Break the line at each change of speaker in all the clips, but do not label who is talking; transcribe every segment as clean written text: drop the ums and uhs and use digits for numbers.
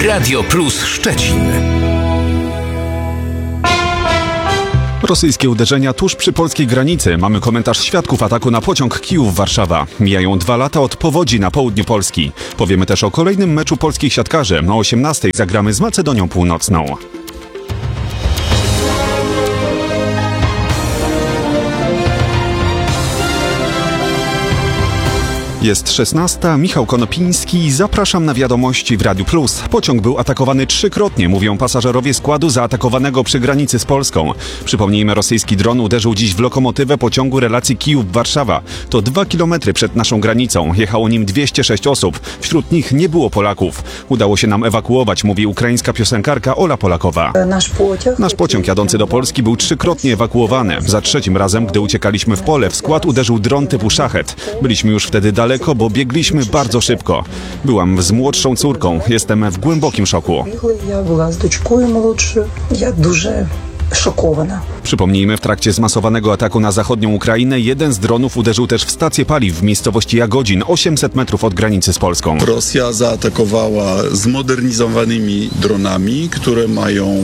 Radio Plus Szczecin.
Rosyjskie uderzenia tuż przy polskiej granicy. Mamy komentarz świadków ataku na pociąg Kijów-Warszawa. Mijają 2 lata od powodzi na południu Polski. Powiemy też o kolejnym meczu polskich siatkarzy. O 18:00 zagramy z Macedonią Północną. Jest 16:00, Michał Konopiński, zapraszam na wiadomości w Radiu Plus. Pociąg był atakowany 3-krotnie, mówią pasażerowie składu zaatakowanego przy granicy z Polską. Przypomnijmy, rosyjski dron uderzył dziś w lokomotywę pociągu relacji Kijów-Warszawa. To 2 kilometry przed naszą granicą. Jechało nim 206 osób. Wśród nich nie było Polaków. Udało się nam ewakuować, mówi ukraińska piosenkarka Ola Polakowa. Nasz pociąg jadący do Polski był 3-krotnie ewakuowany. Za 3. razem, gdy uciekaliśmy w pole, w skład uderzył dron typu Szachet. Byliśmy już wtedy daleko, bo biegliśmy bardzo szybko. Byłam z młodszą córką. Jestem w głębokim szoku. Przypomnijmy, w trakcie zmasowanego ataku na zachodnią Ukrainę jeden z dronów uderzył też w stację paliw w miejscowości Jagodzin, 800 metrów od granicy z Polską.
Rosja zaatakowała zmodernizowanymi dronami, które mają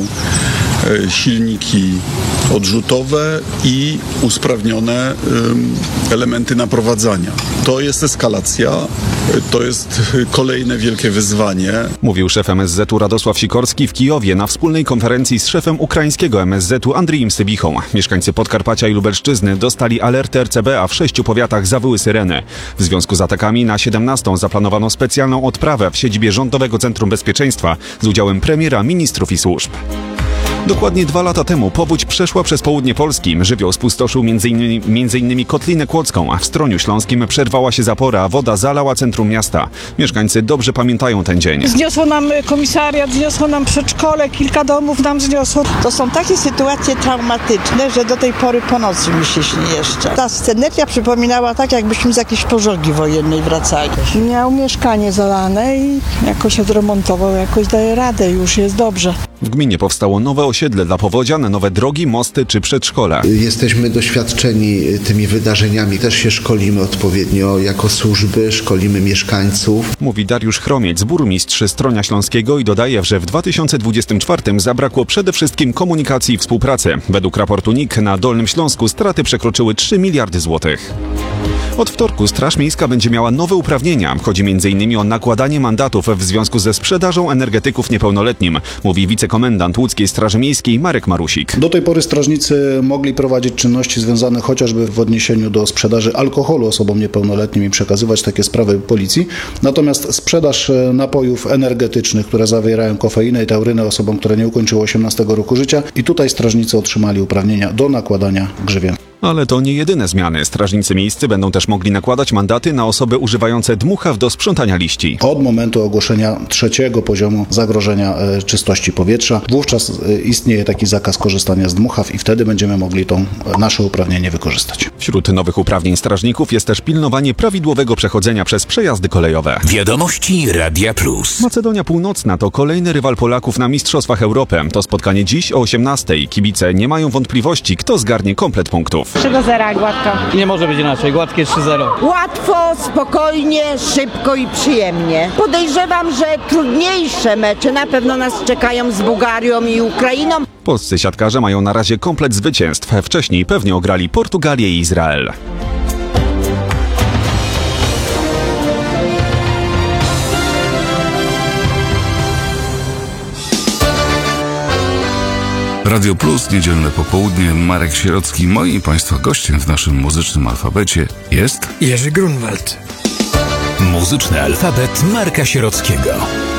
silniki odrzutowe i usprawnione elementy naprowadzania. To jest eskalacja, to jest kolejne wielkie wyzwanie. Mówił szef MSZ-u Radosław Sikorski w Kijowie na wspólnej konferencji z szefem ukraińskiego MSZ-u Andrijem Sybichą. Mieszkańcy Podkarpacia i Lubelszczyzny dostali alerty RCB, a w 6 powiatach zawyły syreny. W związku z atakami na 17:00 zaplanowano specjalną odprawę w siedzibie Rządowego Centrum Bezpieczeństwa z udziałem premiera, ministrów i służb. Dokładnie 2 lata temu powódź przeszła przez południe Polski. Żywioł spustoszył m.in. Kotlinę Kłodzką, a w Stroniu Śląskim przerwała się zapora, a woda zalała centrum miasta. Mieszkańcy dobrze pamiętają ten dzień.
Zniosło nam komisariat, zniosło nam przedszkole, kilka domów nam zniosło.
To są takie sytuacje traumatyczne, że do tej pory po nocy mi się śni jeszcze. Ta sceneria przypominała tak, jakbyśmy z jakiejś pożogi wojennej wracali.
Miał mieszkanie zalane i jakoś odremontował, jakoś daje radę, już jest dobrze.
W gminie powstało nowe osiedle dla powodzian, nowe drogi, mosty czy przedszkola.
Jesteśmy doświadczeni tymi wydarzeniami, też się szkolimy odpowiednio jako służby, szkolimy mieszkańców.
Mówi Dariusz Chromiec, burmistrz Stronia Śląskiego i dodaje, że w 2024 zabrakło przede wszystkim komunikacji i współpracy. Według raportu NIK na Dolnym Śląsku straty przekroczyły 3 miliardy złotych. Od wtorku Straż Miejska będzie miała nowe uprawnienia. Chodzi m.in. o nakładanie mandatów w związku ze sprzedażą energetyków niepełnoletnim, mówi wicekomendant Łódzkiej Straży Miejskiej Marek Marusik.
Do tej pory strażnicy mogli prowadzić czynności związane chociażby w odniesieniu do sprzedaży alkoholu osobom niepełnoletnim i przekazywać takie sprawy policji. Natomiast sprzedaż napojów energetycznych, które zawierają kofeinę i taurynę osobom, które nie ukończyły 18 roku życia, i tutaj strażnicy otrzymali uprawnienia do nakładania grzywien.
Ale to nie jedyne zmiany. Strażnicy miejscy będą też mogli nakładać mandaty na osoby używające dmuchaw do sprzątania liści.
Od momentu ogłoszenia 3. poziomu zagrożenia czystości powietrza, wówczas istnieje taki zakaz korzystania z dmuchaw i wtedy będziemy mogli to nasze uprawnienie wykorzystać.
Wśród nowych uprawnień strażników jest też pilnowanie prawidłowego przechodzenia przez przejazdy kolejowe.
Wiadomości Radia Plus.
Macedonia Północna to kolejny rywal Polaków na Mistrzostwach Europy. To spotkanie dziś o 18:00. Kibice nie mają wątpliwości, kto zgarnie komplet punktów.
3-0 gładko.
Nie może być inaczej, gładkie 3-0.
Łatwo, spokojnie, szybko i przyjemnie. Podejrzewam, że trudniejsze mecze na pewno nas czekają z Bułgarią i Ukrainą.
Polscy siatkarze mają na razie komplet zwycięstw. Wcześniej pewnie ograli Portugalię i Izrael.
Radio Plus, niedzielne popołudnie, Marek Sierocki. Moim i Państwa gościem w naszym muzycznym alfabecie jest
Jerzy Grunwald.
Muzyczny alfabet Marka Sierockiego.